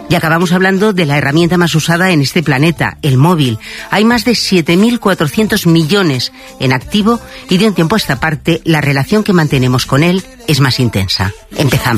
Y acabamos hablando de la herramienta más usada en este planeta, el móvil. Hay más de 7.400 millones en activo y de un tiempo a esta parte la relación que mantenemos con él es más intensa. Empezamos.